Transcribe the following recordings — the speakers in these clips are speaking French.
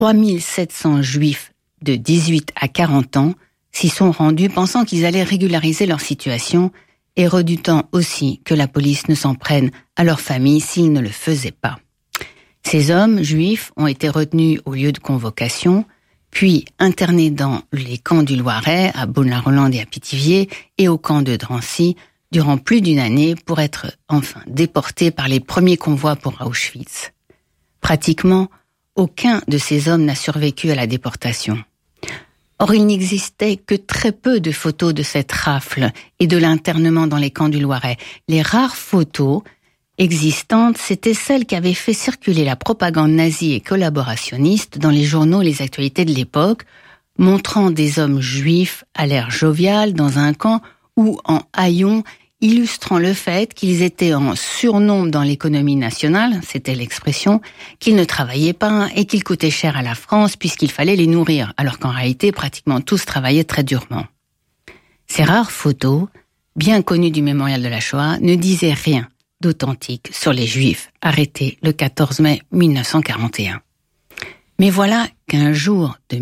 3700 juifs de 18 à 40 ans s'y sont rendus pensant qu'ils allaient régulariser leur situation et redoutant aussi que la police ne s'en prenne à leur famille s'ils ne le faisaient pas. Ces hommes juifs ont été retenus au lieu de convocation, puis internés dans les camps du Loiret, à Beaune-la-Rolande et à Pithiviers, et au camp de Drancy, durant plus d'une année pour être enfin déportés par les premiers convois pour Auschwitz. Pratiquement, aucun de ces hommes n'a survécu à la déportation. Or, il n'existait que très peu de photos de cette rafle et de l'internement dans les camps du Loiret. Les rares photos existantes, c'était celles qu'avait fait circuler la propagande nazie et collaborationniste dans les journaux et les actualités de l'époque, montrant des hommes juifs à l'air jovial dans un camp ou en haillons, illustrant le fait qu'ils étaient en surnombre dans l'économie nationale, c'était l'expression, qu'ils ne travaillaient pas et qu'ils coûtaient cher à la France puisqu'il fallait les nourrir, alors qu'en réalité, pratiquement tous travaillaient très durement. Ces rares photos, bien connues du mémorial de la Shoah, ne disaient rien d'authentique sur les Juifs arrêtés le 14 mai 1941. Mais voilà qu'un jour de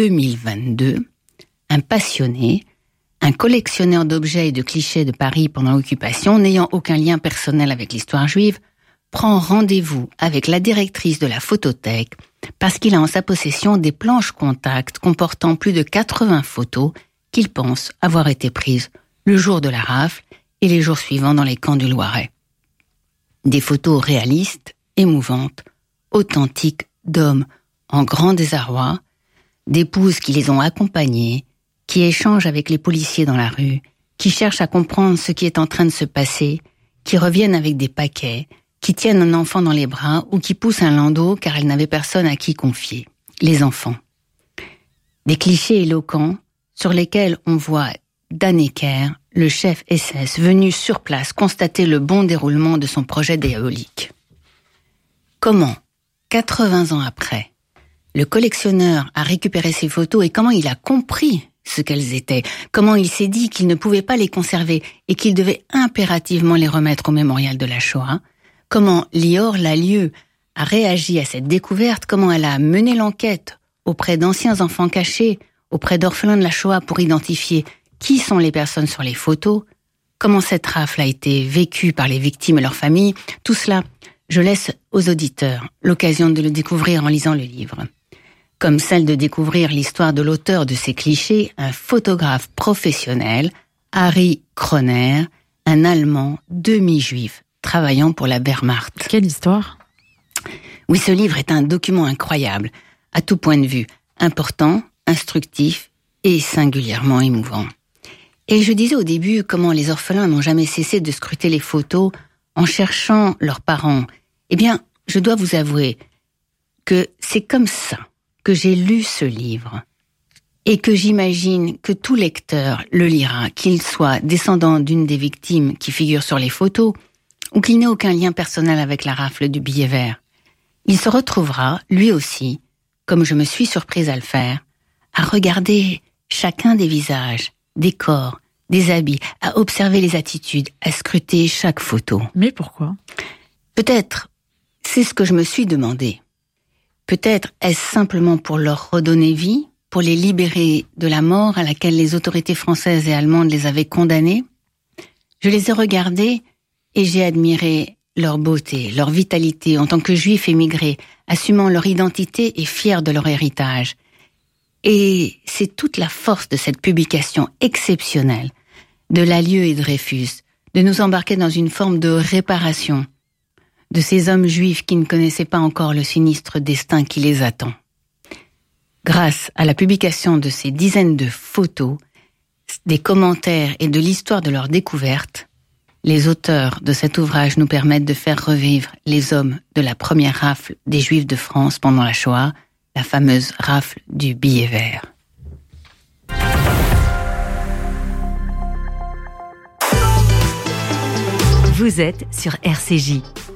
2022, un passionné, un collectionneur d'objets et de clichés de Paris pendant l'occupation, n'ayant aucun lien personnel avec l'histoire juive, prend rendez-vous avec la directrice de la photothèque parce qu'il a en sa possession des planches contact comportant plus de 80 photos qu'il pense avoir été prises le jour de la rafle et les jours suivants dans les camps du Loiret. Des photos réalistes, émouvantes, authentiques d'hommes en grand désarroi, d'épouses qui les ont accompagnés, qui échangent avec les policiers dans la rue, qui cherchent à comprendre ce qui est en train de se passer, qui reviennent avec des paquets, qui tiennent un enfant dans les bras ou qui poussent un landau car elles n'avaient personne à qui confier. Les enfants. Des clichés éloquents sur lesquels on voit Dannecker, le chef SS, venu sur place constater le bon déroulement de son projet d'éolique. Comment, 80 ans après, le collectionneur a récupéré ces photos et comment il a compris ce qu'elles étaient, comment il s'est dit qu'il ne pouvait pas les conserver et qu'il devait impérativement les remettre au mémorial de la Shoah, comment Lior Lalieu a réagi à cette découverte, comment elle a mené l'enquête auprès d'anciens enfants cachés, auprès d'orphelins de la Shoah pour identifier qui sont les personnes sur les photos, comment cette rafle a été vécue par les victimes et leurs familles, tout cela, je laisse aux auditeurs l'occasion de le découvrir en lisant le livre. Comme celle de découvrir l'histoire de l'auteur de ces clichés, un photographe professionnel, Harry Kroner, un Allemand demi-juif, travaillant pour la Wehrmacht. Quelle histoire ? Oui, ce livre est un document incroyable, à tout point de vue, important, instructif et singulièrement émouvant. Et je disais au début comment les orphelins n'ont jamais cessé de scruter les photos en cherchant leurs parents. Eh bien, je dois vous avouer que c'est comme ça que j'ai lu ce livre et que j'imagine que tout lecteur le lira, qu'il soit descendant d'une des victimes qui figurent sur les photos ou qu'il n'ait aucun lien personnel avec la rafle du billet vert. Il se retrouvera, lui aussi, comme je me suis surprise à le faire, à regarder chacun des visages, des corps, des habits, à observer les attitudes, à scruter chaque photo. Mais pourquoi ? Peut-être, c'est ce que je me suis demandé. Peut-être est-ce simplement pour leur redonner vie, pour les libérer de la mort à laquelle les autorités françaises et allemandes les avaient condamnés. Je les ai regardés et j'ai admiré leur beauté, leur vitalité en tant que juifs émigrés, assumant leur identité et fiers de leur héritage. Et c'est toute la force de cette publication exceptionnelle de Lalieu et Dreyfus, de nous embarquer dans une forme de réparation de ces hommes juifs qui ne connaissaient pas encore le sinistre destin qui les attend. Grâce à la publication de ces dizaines de photos, des commentaires et de l'histoire de leur découverte, les auteurs de cet ouvrage nous permettent de faire revivre les hommes de la première rafle des Juifs de France pendant la Shoah, la fameuse rafle du billet vert. Vous êtes sur RCJ.